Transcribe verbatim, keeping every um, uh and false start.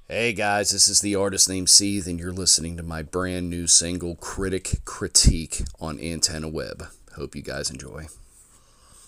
Hey guys, this is the artist named Seeth, and you're listening to my brand new single, Critic Critique, on Antenna Web. Hope you guys enjoy.